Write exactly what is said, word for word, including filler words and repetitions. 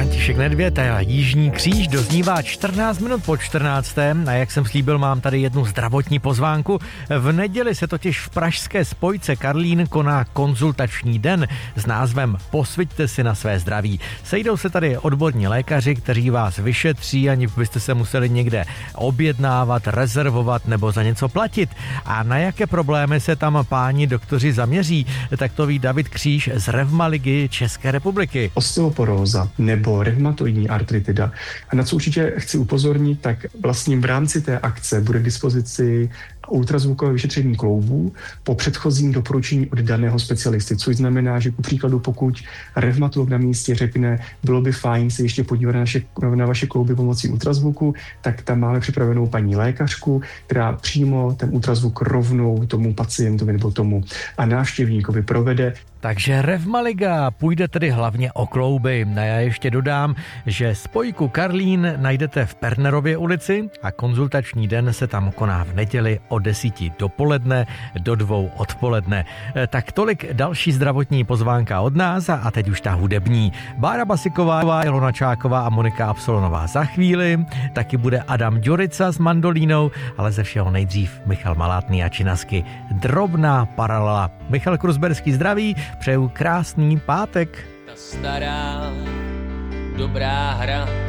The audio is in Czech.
František Nedvěd a Jižní kříž doznívá čtrnáct minut po čtrnácté a jak jsem slíbil, mám tady jednu zdravotní pozvánku. V neděli se totiž v pražské spojce Karlín koná konzultační den s názvem Posviťte si na své zdraví. Sejdou se tady odborní lékaři, kteří vás vyšetří, ani byste se museli někde objednávat, rezervovat nebo za něco platit. A na jaké problémy se tam páni doktoři zaměří, tak to ví David Kříž z Revmaligy České republiky. Osteoporóza nebo revmatoidní artritida. A na co určitě chci upozornit, tak vlastně v rámci té akce bude k dispozici ultrazvukové vyšetření kloubů po předchozím doporučení od daného specialisty, což znamená, že ku příkladu, pokud revmatolog na místě řekne, bylo by fajn se ještě podívat na, naše, na vaše klouby pomocí ultrazvuku, tak tam máme připravenou paní lékařku, která přímo ten ultrazvuk rovnou tomu pacientovi nebo tomu a návštěvníkovi provede. Takže Revmaliga půjde tedy hlavně o klouby. A já ještě dodám, že spojku Karlín najdete v Pernerově ulici a konzultační den se tam koná v neděli od desíti dopoledne do dvou odpoledne. Tak tolik další zdravotní pozvánka od nás a teď už ta hudební. Bára Basiková, Ilona Čáková a Monika Absolonová za chvíli. Taky bude Adam Ďurica s mandolínou, ale ze všeho nejdřív Michal Malátný a Činasky. Drobná paralela. Michal Kruzberský zdraví, přeju krásný pátek. Ta stará dobrá hra